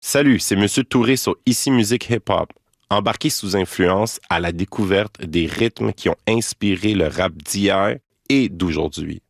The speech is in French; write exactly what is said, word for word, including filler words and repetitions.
Salut, c'est Monsieur Touré sur Ici Musique Hip Hop. Embarqué sous influence à la découverte des rythmes qui ont inspiré le rap d'hier et d'aujourd'hui.